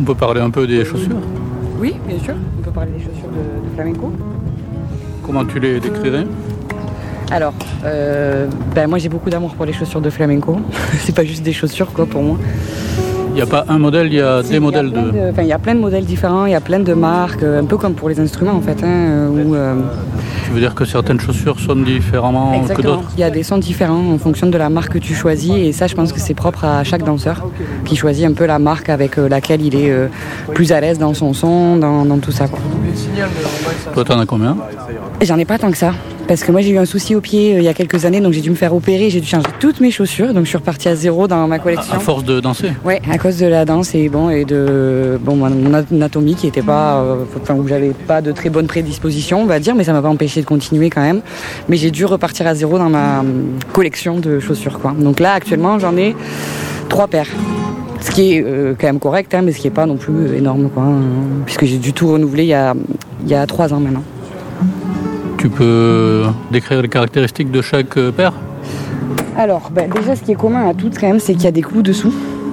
peut parler un peu des chaussures? Oui, bien sûr. On peut parler des chaussures de flamenco. Comment tu les décrirais? Alors, moi j'ai beaucoup d'amour pour les chaussures de flamenco. C'est pas juste des chaussures quoi pour moi. Il n'y a pas un modèle, il y a des modèles de... Il y a plein de modèles différents, il y a plein de marques, un peu comme pour les instruments en fait. Tu veux dire que certaines chaussures sonnent différemment Exactement. que d'autres? Il y a des sons différents en fonction de la marque que tu choisis et ça je pense que c'est propre à chaque danseur qui choisit un peu la marque avec laquelle il est plus à l'aise dans son son, dans tout ça quoi. Toi t'en as combien? Et j'en ai pas tant que ça. Parce que moi j'ai eu un souci au pied il y a quelques années, donc j'ai dû me faire opérer, j'ai dû changer toutes mes chaussures, donc je suis repartie à zéro dans ma collection. À force de danser? Ouais, à cause de la danse et de mon anatomie qui était pas, où j'avais pas de très bonne prédisposition, on va dire, mais ça m'a pas empêché de continuer quand même. Mais j'ai dû repartir à zéro dans ma collection de chaussures, quoi. Donc là actuellement j'en ai 3 paires. Ce qui est quand même correct, mais ce qui est pas non plus énorme, quoi, puisque j'ai dû tout renouveler il y a 3 ans maintenant. Tu peux décrire les caractéristiques de chaque paire? Alors, déjà, ce qui est commun à toutes, quand même, c'est qu'il y a des clous dessous.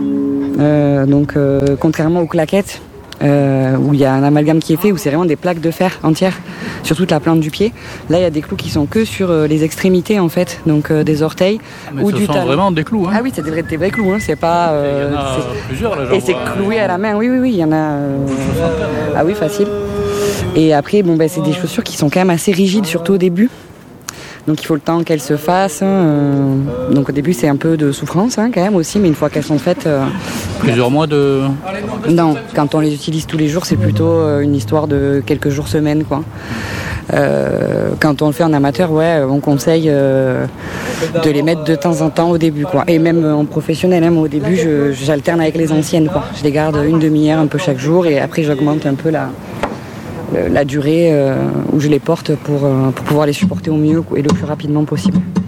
Contrairement aux claquettes, où il y a un amalgame qui est fait, où c'est vraiment des plaques de fer entières sur toute la plante du pied. Là, il y a des clous qui sont que sur les extrémités, en fait, donc des orteils. Mais ou ce du sont talon. vraiment des clous, hein? Ah oui, c'est des vrais clous, c'est pas... Il y en a plusieurs, là, Et c'est cloué à la main, oui, il y en a... Ah oui, facile. Et après, c'est des chaussures qui sont quand même assez rigides, surtout au début. Donc il faut le temps qu'elles se fassent. Donc au début, c'est un peu de souffrance quand même aussi, mais une fois qu'elles sont faites... Plusieurs mois de... Non, quand on les utilise tous les jours, c'est plutôt une histoire de quelques jours, semaines, quoi. Quand on le fait en amateur, on conseille de les mettre de temps en temps au début, quoi. Et même en professionnel, moi au début, j'alterne avec les anciennes, quoi. Je les garde une demi-heure un peu chaque jour et après j'augmente un peu la durée où je les porte pour pouvoir les supporter au mieux et le plus rapidement possible.